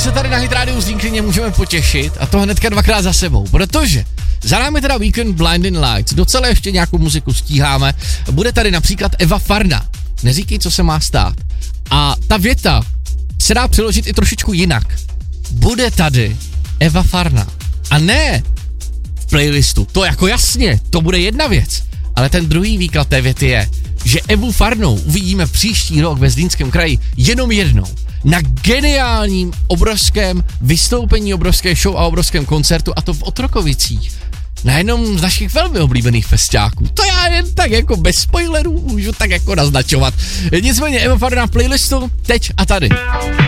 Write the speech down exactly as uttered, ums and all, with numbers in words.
se tady na Hit Radio Zlínkyně můžeme potěšit a to hnedka dvakrát za sebou, protože za námi teda Weekend Blinding Lights, docela ještě nějakou muziku stíháme, bude tady například Eva Farna, neříkej, co se má stát. A ta věta se dá přeložit i trošičku jinak. Bude tady Eva Farna. A ne v playlistu, to jako jasně, to bude jedna věc. Ale ten druhý výklad té věty je, že Evu Farnou uvidíme příští rok ve Zlínském kraji jenom jednou. Na geniálním, obrovském vystoupení, obrovské show a obrovském koncertu, a to v Otrokovicích. Na jednom z našich velmi oblíbených festiáků. To já jen tak jako bez spoilerů můžu tak jako naznačovat. Nicméně Eva Farna v playlistu teď a tady.